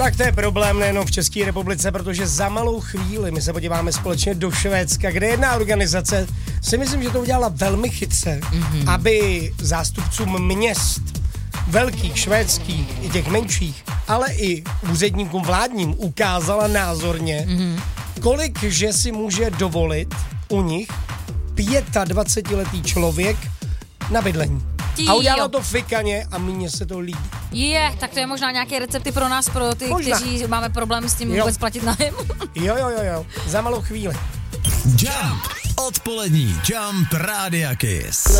Tak to je problém nejenom v České republice, protože za malou chvíli my se podíváme společně do Švédska, kde jedna organizace si myslím, že to udělala velmi chytře, aby zástupcům měst, velkých, švédských i těch menších, ale i úředníkům vládním ukázala názorně, kolik že si může dovolit u nich 25letý člověk na bydlení. A udělala to fikaně a mně se to líbí. Tak to je možná nějaké recepty pro nás, pro ty, kteří máme problém s tím vůbec platit nájem. Jo, za malou chvíli. Jump, odpolední Jump Rádia Kiss.